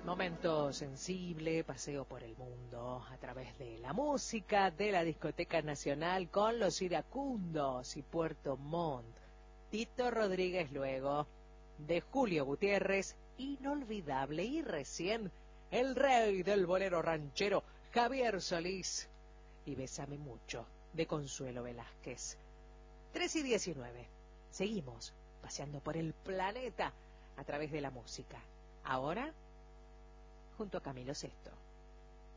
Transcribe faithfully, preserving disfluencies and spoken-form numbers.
Momento sensible, paseo por el mundo a través de la música de la Discoteca Nacional con los iracundos y Puerto Montt. Tito Rodríguez luego de Julio Gutiérrez, inolvidable, y recién el rey del bolero ranchero Javier Solís y Bésame mucho de Consuelo Velázquez. tres y diecinueve. Seguimos paseando por el planeta a través de la música. Ahora junto a Camilo Sesto.